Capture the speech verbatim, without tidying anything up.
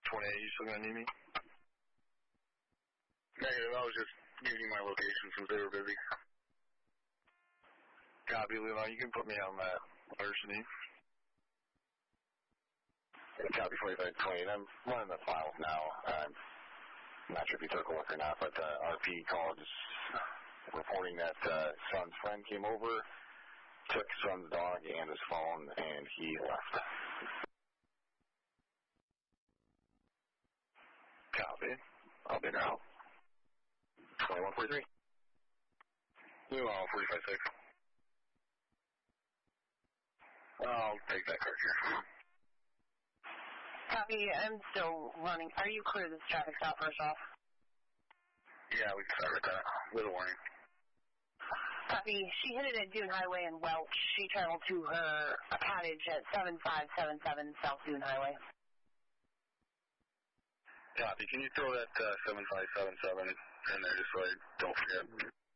twenty-eight, you still going to need me? Negative, I was just giving you my location since they were busy. Copy, Lilo. You can put me on that larceny. Copy, forty-five twenty. I'm running the files now. I'm not sure if you took a look or not, but uh, R P called just reporting that uh, son's friend came over, took son's dog and his phone, and he left. Copy. I'll be now. twenty-one forty-three. Lilo, forty-five six. I'll take that card here. Copy, I'm still running. Are you clear of this traffic stop first off? Yeah, we can start with that. With a warning. Copy, she hit it at Dune Highway in Welch. She traveled to her cottage at seven five seven seven South Dune Highway. Copy, can you throw that uh, seven five seven seven in there just so I don't forget?